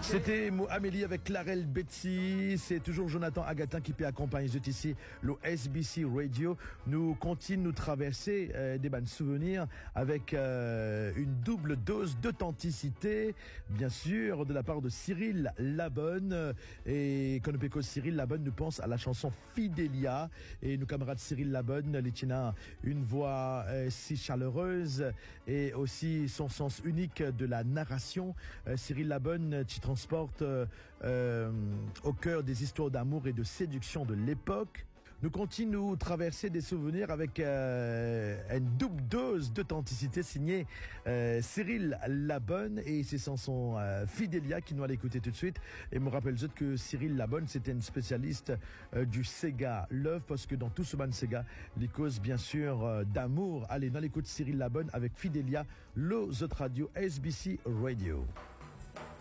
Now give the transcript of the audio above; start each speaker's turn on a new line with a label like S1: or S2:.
S1: C'était Amélie avec Clarel Betsy. C'est toujours Jonathan Agatin qui peut accompagner ici le SBC Radio. Nous continuons nous traverser des bonnes souvenirs avec une double dose d'authenticité, bien sûr, de la part de Cyril Labonne. Et quand nous pécons Cyril Labonne, nous pense à la chanson Fidélia. Et nos camarades Cyril Labonne, Litina, une voix si chaleureuse et aussi son sens unique de la narration. Cyril Labonne, qui transporte au cœur des histoires d'amour et de séduction de l'époque. Nous continuons à traverser des souvenirs avec une double dose d'authenticité signée Cyril Labonne et ses chansons Fidélia qui nous allons écouter tout de suite. Et me rappelle juste que Cyril Labonne c'était une spécialiste du Sega Love parce que dans tout ce band Sega, les causes bien sûr d'amour. Allez, dans l'écoute Cyril Labonne avec Fidélia, l'autre radio SBC Radio.